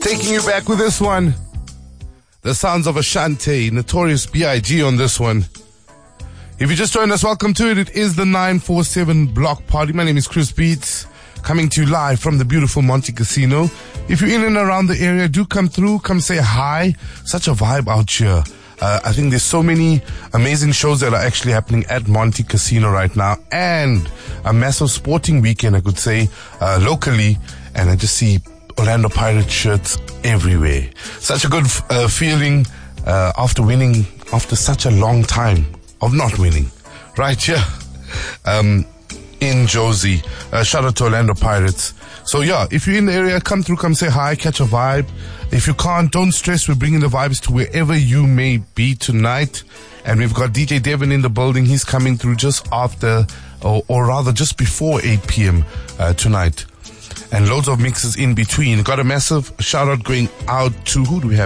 Taking you back with this one. The sounds of Ashanti, Notorious B.I.G. on this one. If you just joined us, welcome to it. It is the 947 Block Party. My name is Chris Beats, coming to you live from the beautiful Monte Casino. If you're in and around the area, do come through, come say hi. Such a vibe out here. I think there's so many amazing shows that are actually happening at Monte Casino right now, and a massive sporting weekend, I could say, locally. And I just see Orlando Pirates shirts everywhere. Such a good feeling after winning, after such a long time of not winning. Right here in Josie. Shout out to Orlando Pirates. So yeah, if you're in the area, come through, come say hi, catch a vibe. If you can't, don't stress. We're bringing the vibes to wherever you may be tonight. And we've got DJ Devin in the building. He's coming through just after, or rather just before 8 p.m. Tonight. And loads of mixes in between. Got a massive shout out going out to, who do we have?